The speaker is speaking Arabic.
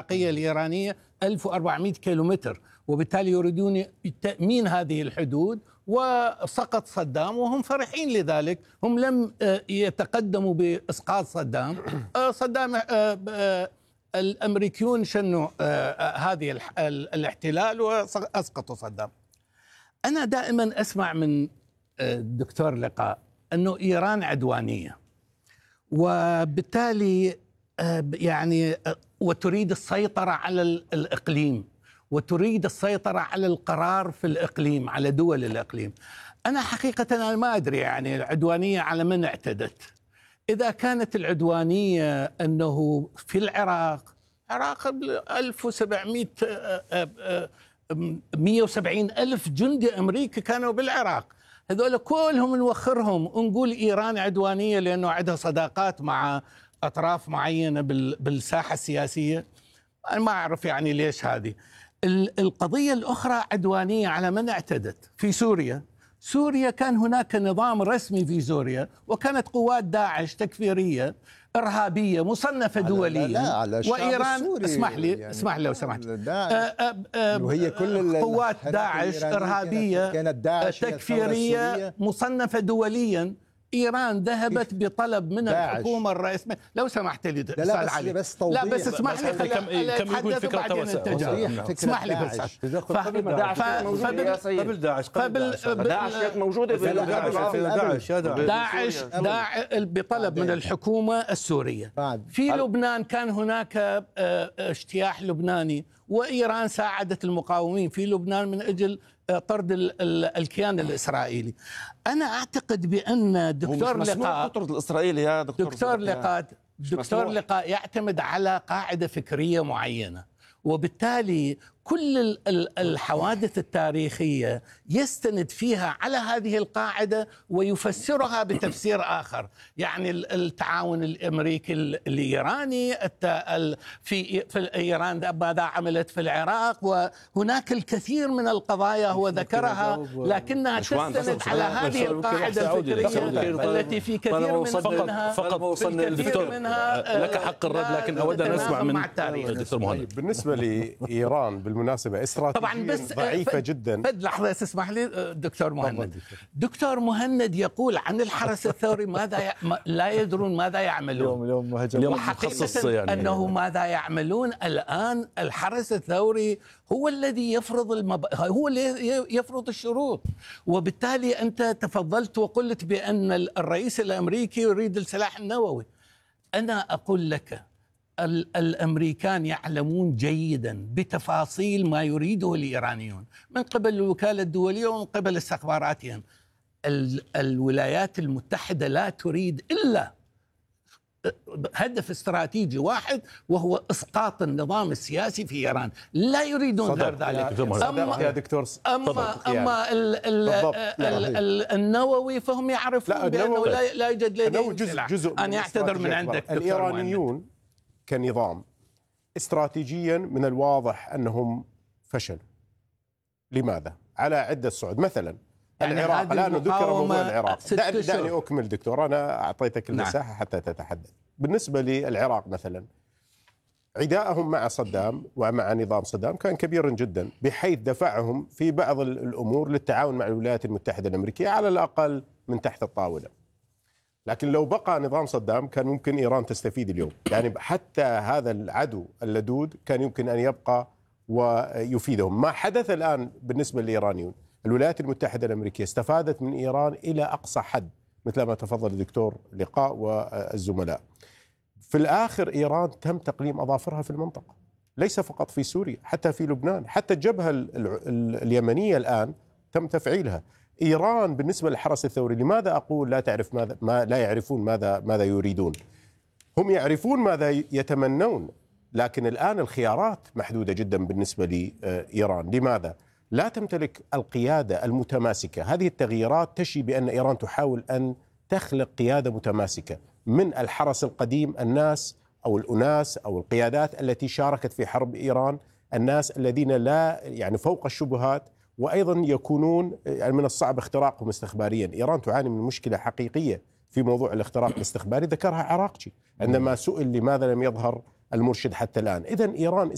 العراقية الإيرانية 1400 كيلومتر، وبالتالي يريدون تأمين هذه الحدود. وسقط صدام وهم فرحين لذلك، هم لم يتقدموا بإسقاط صدام. الأمريكيون شنوا هذه الاحتلال وأسقطوا صدام. أنا دائما أسمع من الدكتور لقاء أنه إيران عدوانية، وبالتالي يعني وتريد السيطرة على الإقليم، وتريد السيطرة على القرار في الإقليم، على دول الإقليم. أنا حقيقة أنا ما أدري يعني العدوانية على من اعتدت. إذا كانت العدوانية أنه في العراق 1700 170 ألف جندي أمريكي كانوا بالعراق، هذول كلهم نوخرهم ونقول إيران عدوانية لأنه عندها صداقات مع أطراف معينة بالساحة السياسية. أنا ما أعرف يعني ليش هذه. القضية الأخرى عدوانية على من اعتدت في سوريا. سوريا كان هناك نظام رسمي في سوريا، وكانت قوات داعش تكفيرية إرهابية مصنفة دوليا، وإيران اسمح لي لو سمحت، وهي كل قوات داعش إرهابية تكفيرية مصنفة دوليا. إيران ذهبت بطلب من الحكومة الرئيسية. لو سمحت لي لا علي بس توضيح. لا بس اسمح لي كم يقول فكرة واسعة. اسمح لي بس قبل داعش كانت موجودة داعش بطلب من الحكومة السورية. في لبنان كان هناك اجتياح لبناني، وإيران ساعدت المقاومين في لبنان من أجل طرد الكيان الإسرائيلي. أنا أعتقد بأن دكتور لقاء يعتمد على قاعدة فكرية معينة، وبالتالي كل الحوادث التاريخية يستند فيها على هذه القاعدة ويفسرها بتفسير آخر. يعني التعاون الأمريكي الإيراني في إيران ماذا عملت في العراق، وهناك الكثير من القضايا هو ذكرها، لكنها تستند على هذه القاعدة الفكرية التي في كثير منها فقط وصلنا الدكتور لك حق الرد، لكن أود أن أسمع من الدكتور مهند. بالنسبة لإيران بالمناسبة استراتيجيا ضعيفة جدا. لحظة اسمح لي دكتور مهند يقول عن الحرس الثوري لا يدرون ماذا يعملون. اليوم مخصص يعني أنه ماذا يعملون الآن. الحرس الثوري هو الذي هو اللي يفرض الشروط، وبالتالي أنت تفضلت وقلت بأن الرئيس الأمريكي يريد السلاح النووي. أنا أقول لك الأمريكان يعلمون جيدا بتفاصيل ما يريده الإيرانيون من قبل الوكالة الدولية ومن قبل استخباراتهم. الولايات المتحدة لا تريد إلا هدف استراتيجي واحد، وهو إسقاط النظام السياسي في إيران. لا يريدون غير ذلك. أما النووي فهم يعرفون بأنه لا يوجد لديهم سلاح. أنا أعتذر من عندك. الإيرانيون كنظام استراتيجيا من الواضح أنهم فشلوا. لماذا؟ على عدة صعود. مثلا يعني العراق، الآن ذكر موضوع العراق. دعني أكمل دكتور، أنا أعطيتك المساحة حتى تتحدث. بالنسبة للعراق مثلا، عداءهم مع صدام ومع نظام صدام كان كبيرا جدا، بحيث دفعهم في بعض الأمور للتعاون مع الولايات المتحدة الأمريكية على الأقل من تحت الطاولة. لكن لو بقى نظام صدام كان ممكن إيران تستفيد اليوم. يعني حتى هذا العدو اللدود كان يمكن أن يبقى ويفيدهم. ما حدث الآن بالنسبة للإيرانيون، الولايات المتحدة الأمريكية استفادت من إيران إلى أقصى حد مثل ما تفضل الدكتور لقاء والزملاء. في الآخر إيران تم تقليم أظافرها في المنطقة، ليس فقط في سوريا، حتى في لبنان، حتى الجبهة اليمنية الآن تم تفعيلها. إيران بالنسبة للحرس الثوري، لماذا أقول لا تعرف لا يعرفون ماذا يريدون؟ هم يعرفون ماذا يتمنون، لكن الآن الخيارات محدودة جدا بالنسبة لإيران. لماذا؟ لا تمتلك القيادة المتماسكة. هذه التغييرات تشي بأن إيران تحاول أن تخلق قيادة متماسكة من الحرس القديم، الناس أو الأناس أو القيادات التي شاركت في حرب إيران، الناس الذين لا يعني فوق الشبهات، وأيضا يكونون يعني من الصعب اختراقهم استخباريا. إيران تعاني من مشكلة حقيقية في موضوع الاختراق الاستخباري، ذكرها عراقجي عندما سئل لماذا لم يظهر المرشد حتى الآن. إذن إيران